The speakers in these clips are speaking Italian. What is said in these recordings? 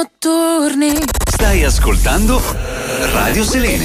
notturni. Stai ascoltando Radio Selene.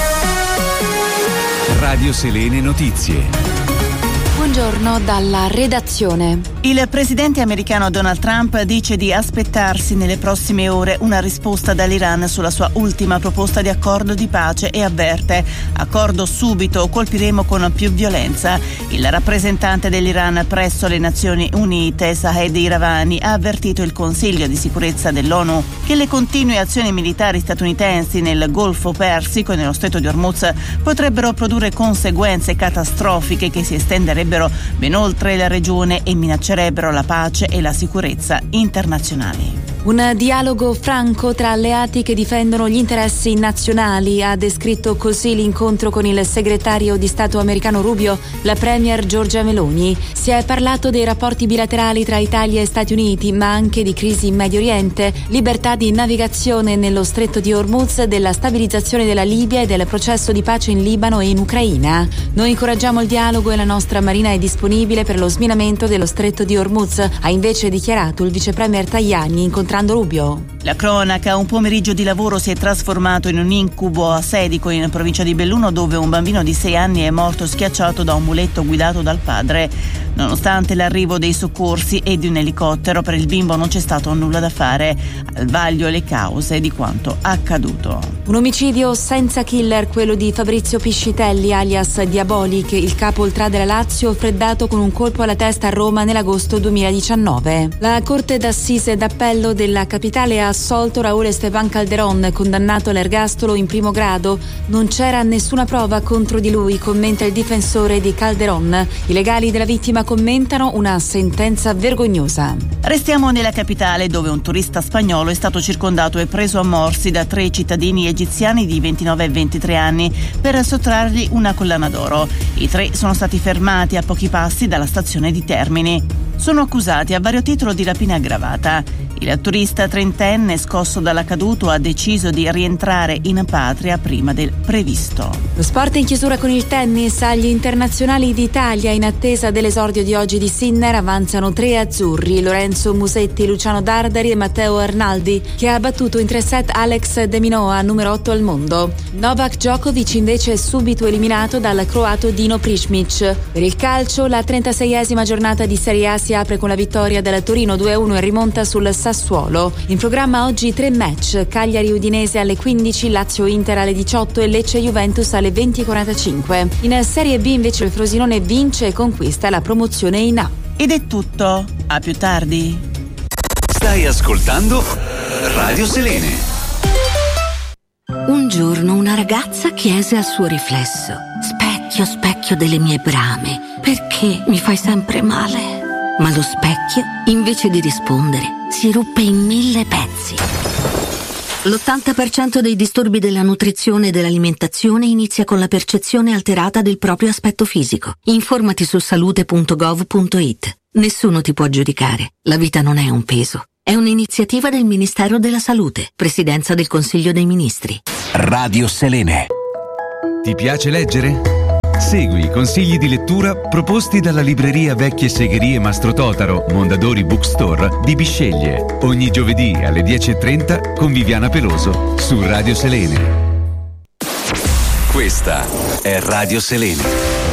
Radio Selene Notizie. Buongiorno dalla redazione. Il presidente americano Donald Trump dice di aspettarsi nelle prossime ore una risposta dall'Iran sulla sua ultima proposta di accordo di pace e avverte: accordo subito o colpiremo con più violenza. Il rappresentante dell'Iran presso le Nazioni Unite, Sahed Iravani, ha avvertito il Consiglio di sicurezza dell'ONU che le continue azioni militari statunitensi nel Golfo Persico e nello Stretto di Hormuz potrebbero produrre conseguenze catastrofiche che si estenderebbero ben oltre la regione e minaccerebbero la pace e la sicurezza internazionali. Un dialogo franco tra alleati che difendono gli interessi nazionali, ha descritto così l'incontro con il segretario di Stato americano Rubio, la premier Giorgia Meloni. Si è parlato dei rapporti bilaterali tra Italia e Stati Uniti, ma anche di crisi in Medio Oriente, libertà di navigazione nello Stretto di Hormuz, della stabilizzazione della Libia e del processo di pace in Libano e in Ucraina. Noi incoraggiamo il dialogo e la nostra marina è disponibile per lo sminamento dello Stretto di Hormuz, ha invece dichiarato il vice premier Tajani incontrando Rubio. La cronaca: un pomeriggio di lavoro si è trasformato in un incubo a Sedico, in provincia di Belluno, dove un bambino di 6 anni è morto schiacciato da un muletto guidato dal padre. Nonostante l'arrivo dei soccorsi e di un elicottero, per il bimbo non c'è stato nulla da fare. Al vaglio le cause di quanto accaduto. Un omicidio senza killer, quello di Fabrizio Piscitelli alias Diabolic, il capo ultra della Lazio, freddato con un colpo alla testa a Roma nell'agosto 2019. La Corte d'Assise d'Appello della capitale ha assolto Raúl Esteban Calderón, condannato all'ergastolo in primo grado. Non c'era nessuna prova contro di lui, commenta il difensore di Calderón. I legali della vittima commentano una sentenza vergognosa. Restiamo nella capitale, dove un turista spagnolo è stato circondato e preso a morsi da 3 cittadini egiziani di 29 e 23 anni per sottrargli una collana d'oro. I 3 sono stati fermati a pochi passi dalla stazione di Termini. Sono accusati a vario titolo di rapina aggravata. Il turista trentenne, scosso dall'accaduto, ha deciso di rientrare in patria prima del previsto. Lo sport in chiusura con il tennis. Agli internazionali d'Italia, in attesa dell'esordio di oggi di Sinner, avanzano 3 azzurri: Lorenzo Musetti, Luciano Dardari e Matteo Arnaldi, che ha battuto in 3 set Alex De Minaur, numero 8 al mondo. Novak Djokovic invece è subito eliminato dal croato Dino Prismic. Per il calcio, la 36esima giornata di Serie A si apre con la vittoria del Torino 2-1 e rimonta sul Sassuolo. In programma oggi 3 match: Cagliari-Udinese alle 15, Lazio-Inter alle 18 e Lecce-Juventus alle 20:45. In Serie B invece il Frosinone vince e conquista la promozione in A. Ed è tutto, a più tardi. Stai ascoltando Radio Selene. Un giorno una ragazza chiese al suo riflesso: specchio, specchio delle mie brame, perché mi fai sempre male? Ma lo specchio, invece di rispondere, si ruppe in 1000 pezzi. L'80% dei disturbi della nutrizione e dell'alimentazione inizia con la percezione alterata del proprio aspetto fisico. Informati su salute.gov.it. Nessuno ti può giudicare. La vita non è un peso. È un'iniziativa del Ministero della Salute, Presidenza del Consiglio dei Ministri. Radio Selene. Ti piace leggere? Segui i consigli di lettura proposti dalla libreria Vecchie Segherie Mastro Totaro, Mondadori Bookstore di Bisceglie. Ogni giovedì alle 10:30 con Viviana Peloso su Radio Selene. Questa è Radio Selene.